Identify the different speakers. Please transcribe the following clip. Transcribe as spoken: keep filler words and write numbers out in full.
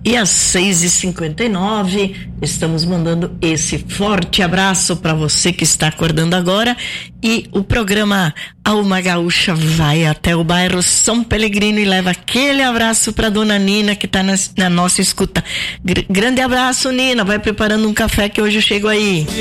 Speaker 1: E às seis e cinquenta e nove, estamos mandando esse forte abraço para você que está acordando agora. E o programa Alma Gaúcha vai até o bairro São Pelegrino e leva aquele abraço para dona Nina, que está na, na nossa escuta. Gr- grande abraço, Nina. Vai preparando um café que hoje eu chego aí.